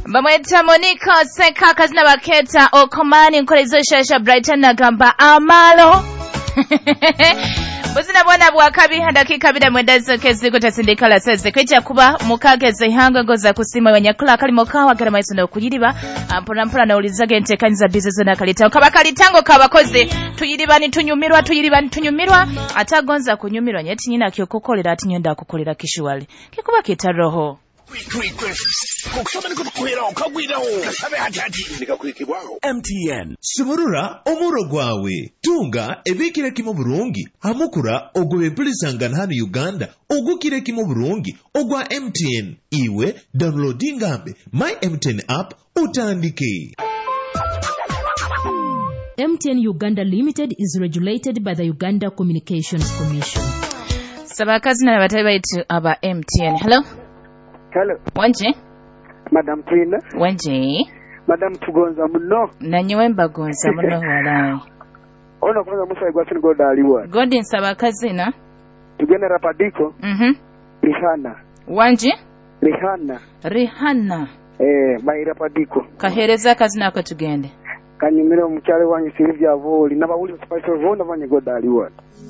Bamweta Monica Seka kazina baketa okomani nkolezo shasha Brighton nagamba amalo. Buzina bwana bwakabi dakika bida mwendazo kezi kutasindikala seze kwecha kuba mukageze ihanga goza kusima wanyakula kali mokawa gara maiso na okuyiriba mpona na ulizage ntekanyiza bizizo na kalita kabakalitango kabakoze tunyumirwa atagonza kunyumirwa nyeti nyina kyokokolera atinyenda kukolera kishuwali kikuba kita roho MTN Suburura omuro gwawe tunga ebikire kimo burungi hamukura ogwe pulisangana hano Uganda ogukire kimo burungi ogwa MTN iwe downloadingambe my MTN app utandike. MTN Uganda Limited is regulated by the Uganda Communications Commission. Sabakazi na batali baitu aba MTN. Hello. Wanje? Madam Twina. Wanje? Madam Tugonza muno. Nanyiwe mbagonza muno walai. Ono kwanza musa igwasini goda aliwa. Godi nsabakazi na? Tugene rapadiko. Rihanna. Wanje? Rihanna. Mai rapadiko. Kahereza kazi nako tugende. Kanyumiro mchale wanyu Silvia Voli. Naba uli spice vona vanye goda aliwa.